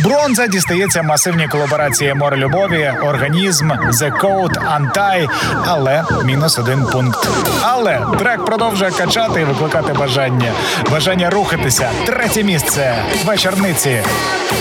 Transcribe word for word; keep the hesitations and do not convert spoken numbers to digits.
Бронза дістається масивній колаборації «Море любові», «Організм», «The Code», «Антай», але мінус один пункт. Але трек продовжує качати і викликати бажання. Бажання рухатися. Третє місце. Вечорниці.